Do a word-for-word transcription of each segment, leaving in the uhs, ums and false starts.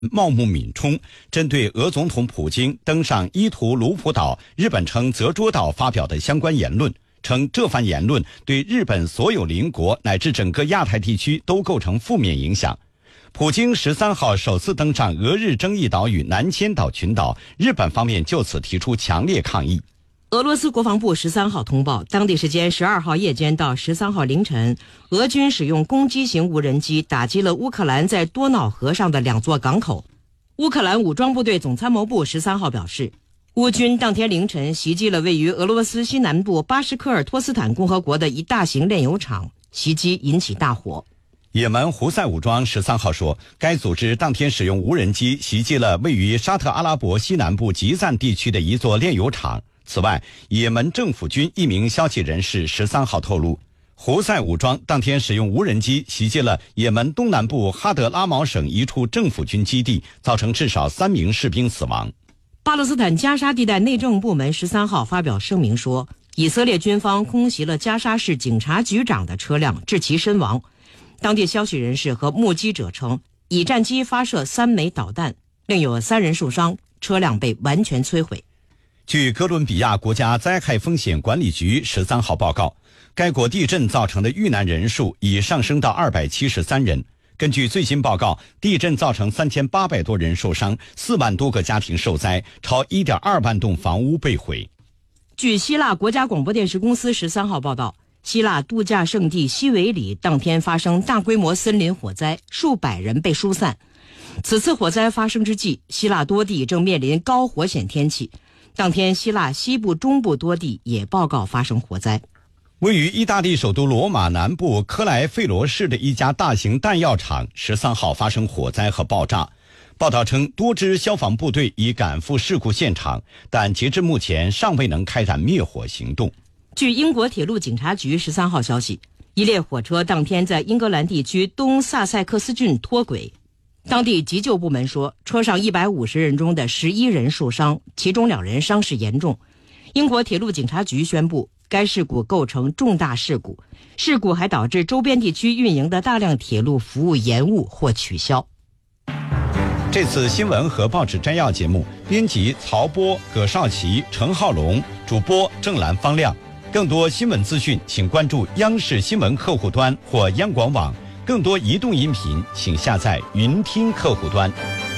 茂木敏充针对俄总统普京登上伊图卢普岛，日本称泽捉岛发表的相关言论，称这番言论对日本所有邻国乃至整个亚太地区都构成负面影响。普京十三号首次登上俄日争议岛屿南千岛群岛，日本方面就此提出强烈抗议。 俄罗斯国防部十三号通报，当地时间十二号夜间到十三号凌晨，俄军使用攻击型无人机打击了乌克兰在多瑙河上的两座港口。乌克兰武装部队总参谋部十三号表示，乌军当天凌晨袭击了位于俄罗斯西南部巴什科尔托斯坦共和国的一大型炼油厂，袭击引起大火。 也门胡塞武装十三号说，该组织当天使用无人机袭击了位于沙特阿拉伯西南部吉赞地区的一座炼油厂。此外，也门政府军一名消息人士十三号透露，胡塞武装当天使用无人机袭击了也门东南部哈德拉毛省一处政府军基地，造成至少三名士兵死亡。 巴勒斯坦加沙地带内政部门十三号发表声明说，以色列军方空袭了加沙市警察局长的车辆，致其身亡。当地消息人士和目击者称，以战机发射三枚导弹，另有三人受伤，车辆被完全摧毁。 据哥伦比亚国家灾害风险管理局十三号报告，该国地震造成的遇难人数已上升到二百七十三人。根据最新报告，地震造成三千八百多人受伤，四万多个家庭受灾，超一点二万栋房屋被毁。 据希腊国家广播电视公司十三号报道，希腊度假胜地西维里当天发生大规模森林火灾，数百人被疏散。此次火灾发生之际，希腊多地正面临高火险天气。当天，希腊西部、中部多地也报告发生火灾。 位于意大利首都罗马南部科莱费罗市的一家大型弹药厂十三号发生火灾和爆炸。报道称，多支消防部队已赶赴事故现场，但截至目前尚未能开展灭火行动。 据英国铁路警察局十三号消息，一列火车当天在英格兰地区东萨塞克斯郡脱轨。当地急救部门说，车上一百五十人中的十一人受伤，其中两人伤势严重。英国铁路警察局宣布，该事故构成重大事故，事故还导致周边地区运营的大量铁路服务延误或取消。 这次新闻和报纸摘要节目，编辑曹波、葛少奇、陈浩龙，主播郑兰、方亮。更多新闻资讯，请关注央视新闻客户端或央广网。更多移动音频，请下载云听客户端。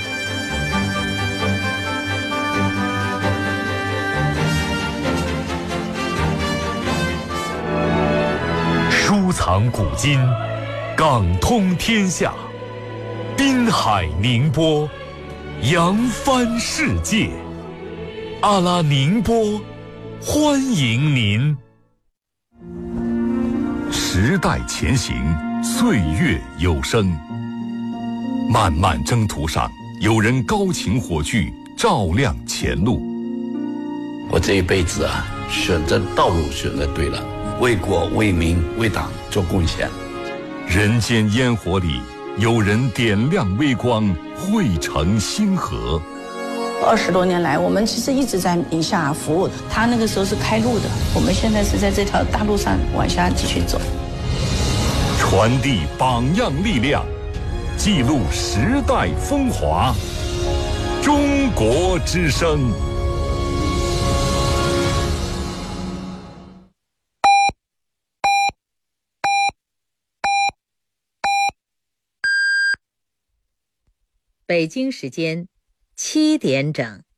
收藏古今，港通天下，滨海宁波，扬帆世界。阿拉宁波，欢迎您。时代前行，岁月有声。漫漫征途上，有人高擎火炬，照亮前路。 我这一辈子啊，选择道路选择对了，为国为民为党做贡献。 人间烟火里，有人点亮微光，汇成星河。 二十多年来，我们其实一直在宁夏服务，他那个时候是开路的，我们现在是在这条大路上往下继续走。 传递榜样力量，记录时代风华。中国之声。 北京时间七点整。